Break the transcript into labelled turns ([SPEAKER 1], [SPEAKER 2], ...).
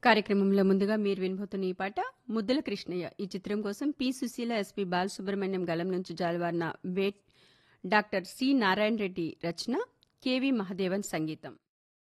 [SPEAKER 1] కార్యక్రమంలో ముందుగా మీరు వినబోతున్న ఈ పాట ముద్దుల కృష్ణయ్య ఈ చిత్రం కోసం పి సుశీల ఎస్పి బాలసుబ్రహ్మణ్యం గలం నుంచి జాలువారిన wait doctor C Narayana Reddy రచన కెవి మహదేవన్ సంగీతం.